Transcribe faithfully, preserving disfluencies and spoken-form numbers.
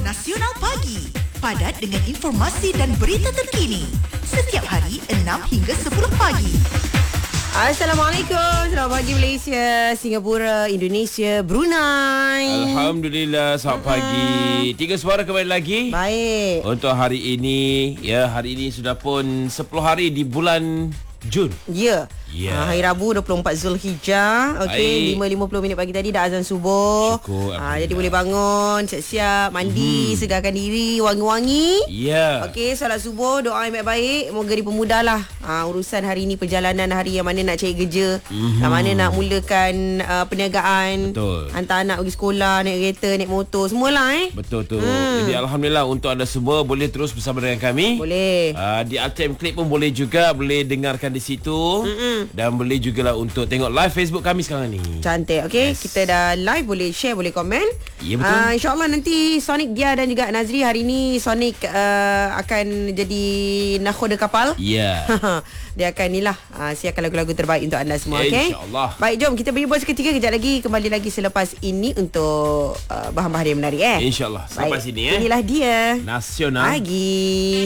Nasional Pagi, padat dengan informasi dan berita terkini. Setiap hari enam hingga sepuluh pagi. Assalamualaikum. Selamat pagi Malaysia, Singapura, Indonesia, Brunei. Alhamdulillah, selamat uh-huh. pagi. Tiga suara kembali lagi. Baik. Untuk hari ini, ya hari ini sudah pun sepuluh hari di bulan Jun. Ya. Yeah. Ha, hari Rabu dua puluh empat Zulhijjah. Okey, lima lima puluh minit pagi tadi dah azan subuh. Syukur. Ha, jadi boleh bangun, siap-siap, mandi, hmm. segarkan diri, wangi-wangi. Ya. Yeah. Okey, solat subuh, doa yang baik-baik, moga dipermudahlah ha, urusan hari ini, perjalanan hari yang mana nak cari kerja, mm-hmm. yang mana nak mulakan uh, perniagaan. Betul. Hantar anak pergi sekolah, naik kereta, naik motor, semualah eh. Betul tu. Hmm. Jadi alhamdulillah untuk anda semua boleh terus bersama dengan kami. Boleh. Uh, di R T M Click pun boleh juga, boleh dengarkan di situ. Mm-mm. Dan boleh jugalah untuk tengok live Facebook kami sekarang ni. Cantik. Okey, yes. Kita dah live, boleh share, boleh komen. Ya, betul. Uh, InsyaAllah nanti Sonic, Dia dan juga Nazri hari ni Sonic uh, akan jadi nakhoda kapal. Ya. Yeah. Dia akan ni lah uh, siapkan lagu-lagu terbaik untuk anda semua. Okey. InsyaAllah. Baik, jom kita beri buat seketika. Kejap lagi kembali lagi selepas ini untuk uh, bahan-bahan yang menarik eh. InsyaAllah. Sampai Baik. sini eh. Inilah dia Nasional Pagi.